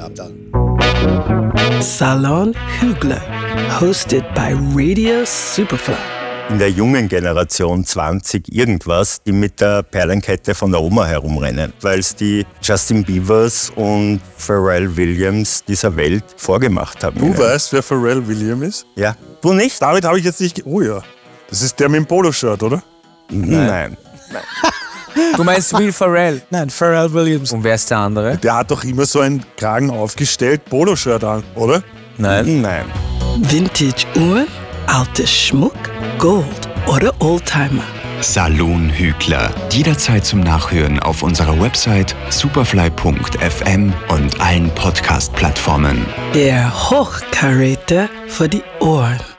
Theater. Salon Hügler, hosted by Radio Superfly. In der jungen Generation 20 irgendwas, die mit der Perlenkette von der Oma herumrennen, weil es die Justin Biebers und Pharrell Williams dieser Welt vorgemacht haben. Du weißt, wer Pharrell Williams ist? Ja. Du nicht? Damit habe ich jetzt nicht... Oh ja. Das ist der mit dem Poloshirt, oder? Nein. Du meinst Will Ferrell? Nein, Pharrell Williams. Und wer ist der andere? Der hat doch immer so einen Kragen aufgestellt, Poloshirt an, oder? Nein. Nein. Vintage-Uhren, alter Schmuck, Gold oder Oldtimer. Salon Hügler. Jederzeit zum Nachhören auf unserer Website superfly.fm und allen Podcast-Plattformen. Der Hochkaräter für die Ohren.